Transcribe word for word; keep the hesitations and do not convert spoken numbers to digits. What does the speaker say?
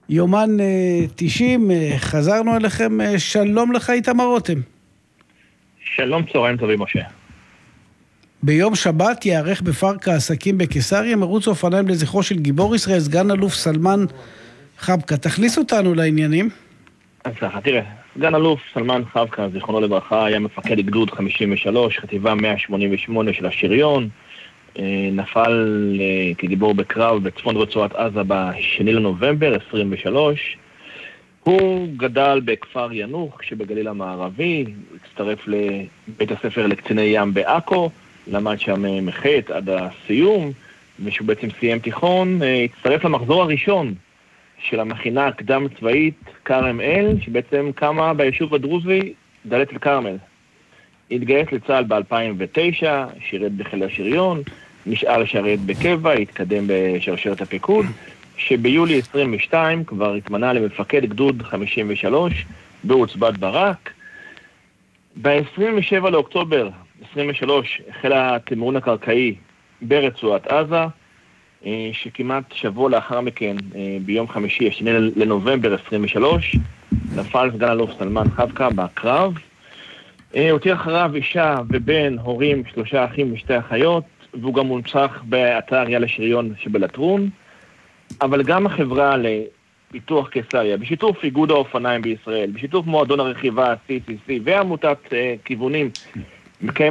יומן תשעים, חזרנו אליכם, שלום לך איתמר רותם. שלום, צהריים טובים משה. ביום שבת יערך בפארק העסקים בקיסריה מרוץ אופניים לזכרו של גיבור ישראל, סגן אלוף סלמן חבקה. תכניס אותנו לעניינים. אז ככה, תראה, סגן אלוף סלמן חבקה, זיכרונו לברכה, היה מפקד גדוד חמישים ושלוש, חטיבה מאה שמונים ושמונה של השריון, נפל כגיבור בקרב בצפון רצועת עזה בשני לנובמבר עשרים ושלוש. הוא גדל בכפר ינוח שבגליל המערבי, הצטרף לבית הספר לקציני ים בעכו, למד שם מחית עד הסיום, ושהוא בעצם סיים תיכון, הצטרף למחזור הראשון של המכינה הקדם צבאית כרם אל, שבעצם קמה ביישוב הדרוזי דלית אל כרמל. התגייס לצה"ל ב-אלפיים ותשע, שירת בחיל השריון, נשאר לשרת בקבע, התקדם בשרשרת הפיקוד, שביולי עשרים ושתיים כבר התמנה למפקד גדוד חמישים ושלוש בעוצבת ברק. ב-עשרים ושבעה לאוקטובר עשרים ושלוש החל התמרון הקרקעי ברצועת עזה, שכמעט שבוע לאחר מכן, ביום חמישי, השני לנובמבר עשרים ושלוש, נפל סגן אלוף סלמן חבקה בקרב. הותיר אחריו אישה ובן, הורים, שלושה אחים ושתי אחיות, והוא גם מונצח באתר יד השריון שבלטרון. אבל גם החברה לפיתוח קיסריה, בשיתוף איגוד האופניים בישראל, בשיתוף מועדון הרכיבה סי סי סי ועמותת כיוונים, מקיים